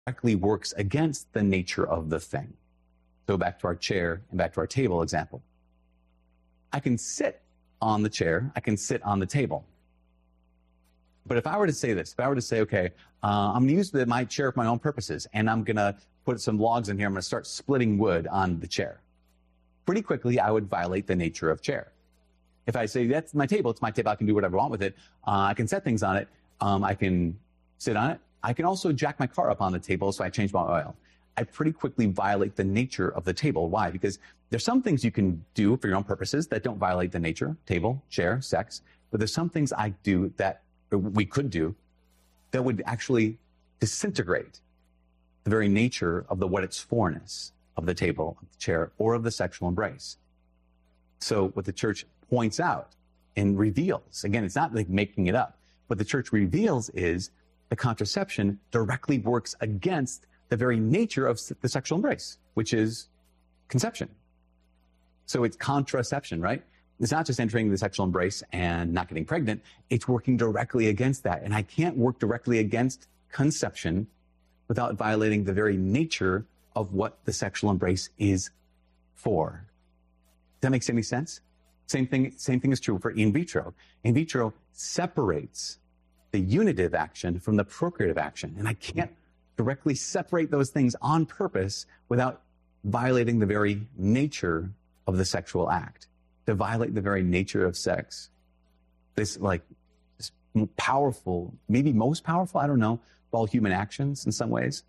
directly works against the nature of the thing. So back to our chair and back to our table example. I can sit on the chair, I can sit on the table. But if I were to say this, if I were to say, okay, I'm going to use my chair for my own purposes, and I'm going to put some logs in here, I'm going to start splitting wood on the chair. Pretty quickly, I would violate the nature of chair. If I say, that's my table, it's my table, I can do whatever I want with it, I can set things on it, I can sit on it, I can also jack my car up on the table, so I change my oil. I pretty quickly violate the nature of the table. Why? Because there's some things you can do for your own purposes that don't violate the nature, table, chair, sex, but there's some things I do that we could do that would actually disintegrate the very nature of what its forness of the table, of the chair, or of the sexual embrace. So what the church points out and reveals, again, it's not like making it up. What the church reveals is the contraception directly works against the very nature of the sexual embrace, which is conception. So it's contraception, right? It's not just entering the sexual embrace and not getting pregnant. It's working directly against that. And I can't work directly against conception without violating the very nature of what the sexual embrace is for. Does that make any sense? Same thing is true for in vitro. In vitro separates the unitive action from the procreative action. And I can't directly separate those things on purpose without violating the very nature of the sexual act, to violate the very nature of sex. This powerful, maybe most powerful, I don't know, of all human actions in some ways.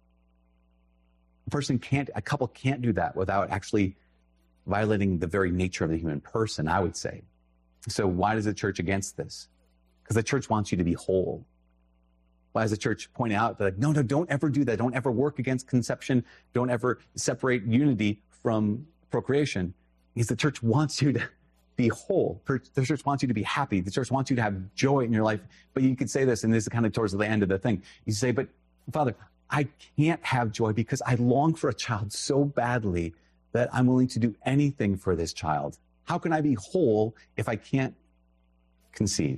A couple can't do that without actually violating the very nature of the human person, I would say. So why does the church against this? Because the church wants you to be whole. Why does the church point out that, no, don't ever do that. Don't ever work against conception. Don't ever separate unity from procreation. Because the church wants you to be whole. The church wants you to be happy. The church wants you to have joy in your life. But you could say this, and this is kind of towards the end of the thing. You say, but Father, I can't have joy because I long for a child so badly that I'm willing to do anything for this child. How can I be whole if I can't conceive?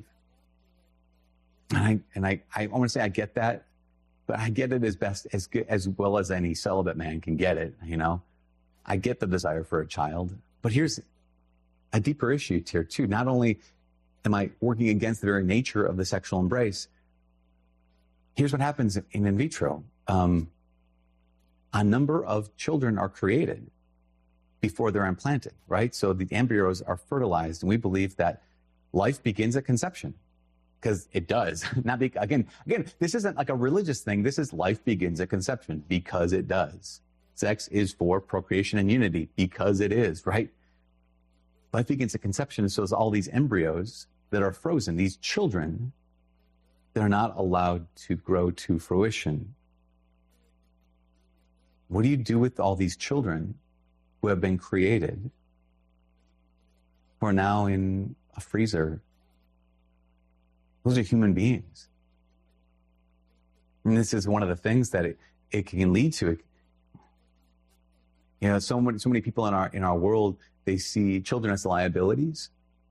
And I want to say I get that, but I get it as well as any celibate man can get it, you know. I get the desire for a child, but here's a deeper issue here too. Not only am I working against the very nature of the sexual embrace, here's what happens in vitro. A number of children are created before they're implanted, right? So the embryos are fertilized, and we believe that life begins at conception. Because it does. Again, this isn't like a religious thing. This is life begins at conception because it does. Sex is for procreation and unity because it is, right? Life begins at conception. So it's all these embryos that are frozen, these children, they're not allowed to grow to fruition. What do you do with all these children who have been created, who are now in a freezer? Those are human beings. And this is one of the things that it can lead to. You know, so many people in our world, they see children as liabilities.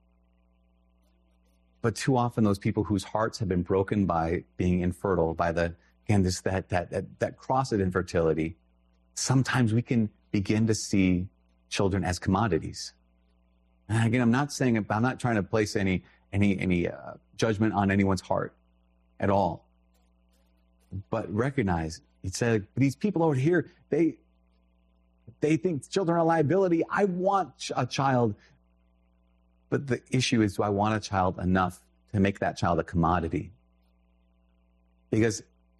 But too often those people whose hearts have been broken by being infertile, by that cross of infertility, sometimes we can begin to see children as commodities. And again, I'm not trying to place any judgment on anyone's heart at all. But recognize, he said, these people over here, they think children are a liability. I want a child. But the issue is, do I want a child enough to make that child a commodity? Because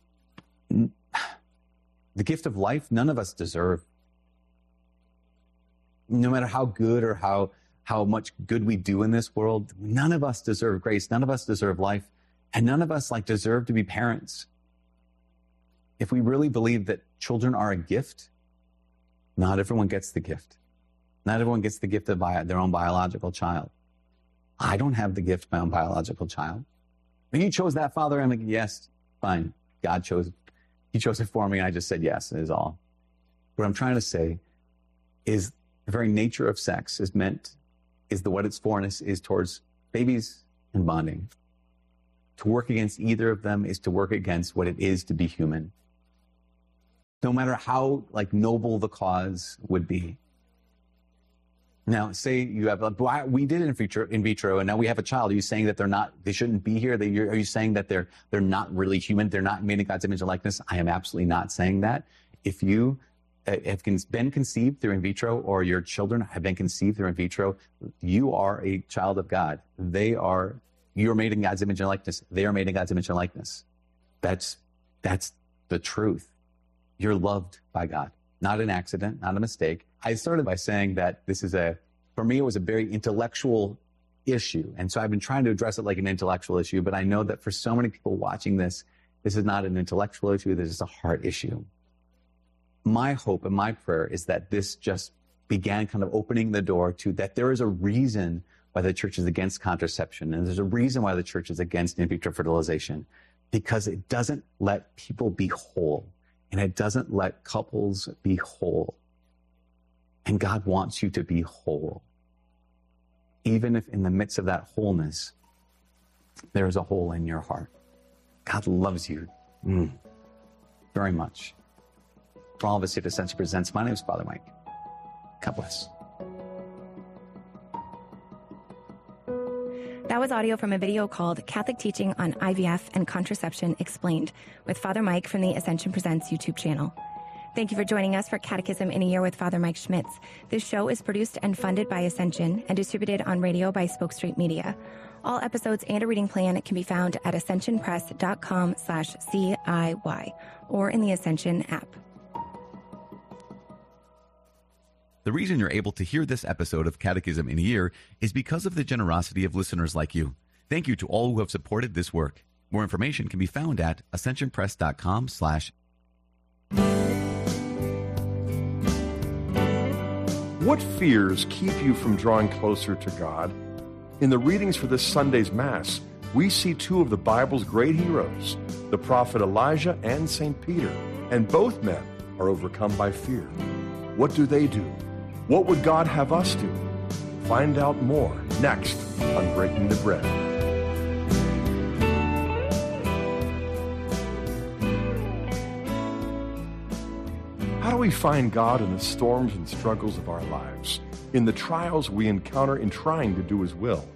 the gift of life, none of us deserve. No matter how good or how much good we do in this world, none of us deserve grace. None of us deserve life. And none of us deserve to be parents. If we really believe that children are a gift, not everyone gets the gift. Not everyone gets the gift of their own biological child. I don't have the gift of my own biological child. But you chose that, Father. I'm like, yes, fine. God chose it. He chose it for me. And I just said yes, is all. What I'm trying to say is the very nature of sex what its forness is towards babies and bonding. To work against either of them is to work against what it is to be human. no matter how noble the cause would be. Now, say you have, we did it in vitro, and now we have a child. Are you saying that they shouldn't be here? Are you saying that they're not really human? They're not made in God's image and likeness? I am absolutely not saying that. If you have been conceived through in vitro, or your children have been conceived through in vitro, you are a child of God. You are made in God's image and likeness. They are made in God's image and likeness. That's the truth. You're loved by God. Not an accident, not a mistake. I started by saying that for me, it was a very intellectual issue. And so I've been trying to address it like an intellectual issue, but I know that for so many people watching this is not an intellectual issue, this is a heart issue. My hope and my prayer is that this just began kind of opening the door to that there is a reason why the church is against contraception, and there's a reason why the church is against in vitro fertilization, because it doesn't let people be whole. And it doesn't let couples be whole. And God wants you to be whole. Even if in the midst of that wholeness, there's a hole in your heart. God loves you very much. For all of us here at Ascension Presents, my name is Father Mike. God bless. That was audio from a video called Catholic Teaching on IVF and Contraception Explained with Father Mike from the Ascension Presents YouTube channel. Thank you for joining us for Catechism in a Year with Father Mike Schmitz. This show is produced and funded by Ascension and distributed on radio by Spoke Street Media. All episodes and a reading plan can be found at ascensionpress.com/CIY or in the Ascension app. The reason you're able to hear this episode of Catechism in a Year is because of the generosity of listeners like you. Thank you to all who have supported this work. More information can be found at ascensionpress.com/. What fears keep you from drawing closer to God? In the readings for this Sunday's Mass, we see two of the Bible's great heroes, the prophet Elijah and St. Peter, and both men are overcome by fear. What do they do? What would God have us do? Find out more next on Breaking the Bread. How do we find God in the storms and struggles of our lives, in the trials we encounter in trying to do His will?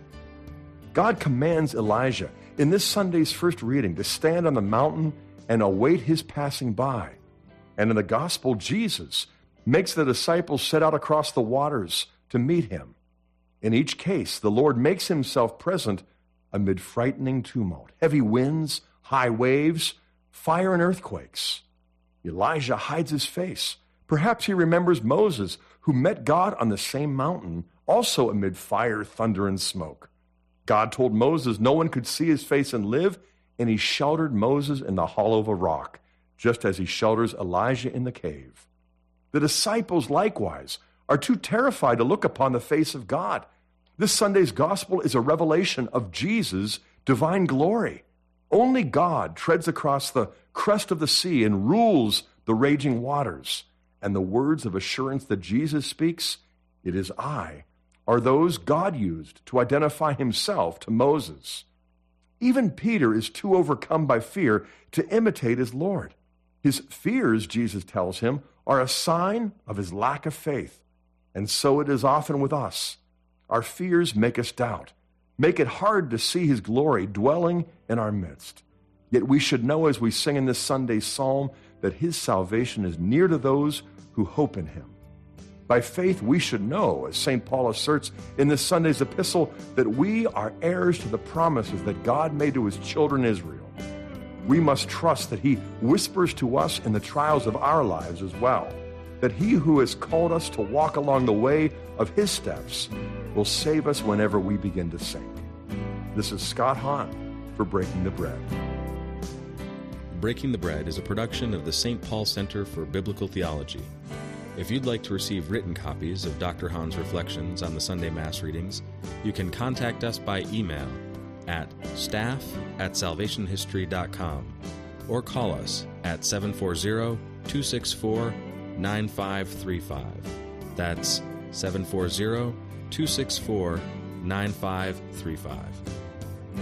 God commands Elijah in this Sunday's first reading to stand on the mountain and await His passing by. And in the Gospel, Jesus makes the disciples set out across the waters to meet Him. In each case, the Lord makes Himself present amid frightening tumult, heavy winds, high waves, fire and earthquakes. Elijah hides his face. Perhaps he remembers Moses, who met God on the same mountain, also amid fire, thunder, and smoke. God told Moses no one could see his face and live, and He sheltered Moses in the hollow of a rock, just as He shelters Elijah in the cave. The disciples, likewise, are too terrified to look upon the face of God. This Sunday's gospel is a revelation of Jesus' divine glory. Only God treads across the crest of the sea and rules the raging waters. And the words of assurance that Jesus speaks, "It is I," are those God used to identify Himself to Moses. Even Peter is too overcome by fear to imitate his Lord. His fears, Jesus tells him, are a sign of his lack of faith. And so it is often with us. Our fears make us doubt, make it hard to see His glory dwelling in our midst. Yet we should know, as we sing in this Sunday's psalm, that His salvation is near to those who hope in Him. By faith, we should know, as St. Paul asserts in this Sunday's epistle, that we are heirs to the promises that God made to His children Israel. We must trust that He whispers to us in the trials of our lives as well, that He who has called us to walk along the way of His steps will save us whenever we begin to sink. This is Scott Hahn for Breaking the Bread. Breaking the Bread is a production of the St. Paul Center for Biblical Theology. If you'd like to receive written copies of Dr. Hahn's reflections on the Sunday Mass readings, you can contact us by email at staff@salvationhistory.com or call us at 740-264-9535. That's 740-264-9535.